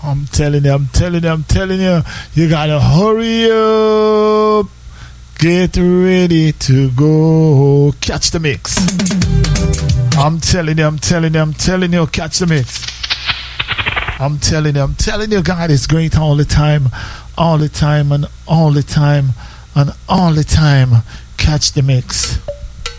I'm telling you, you gotta hurry up. Get ready to go. Catch the mix. I'm telling you, catch the mix. I'm telling you, God is great all the time, and all the time. Catch the mix.